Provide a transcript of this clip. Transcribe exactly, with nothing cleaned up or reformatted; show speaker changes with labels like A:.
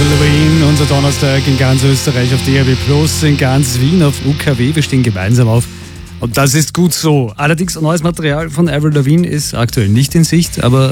A: Lavigne, unser Donnerstag in ganz Österreich auf D A B Plus, in ganz Wien auf U K W. Wir stehen gemeinsam auf. Und das ist gut so. Allerdings, neues Material von Avril Lavigne ist aktuell nicht in Sicht, aber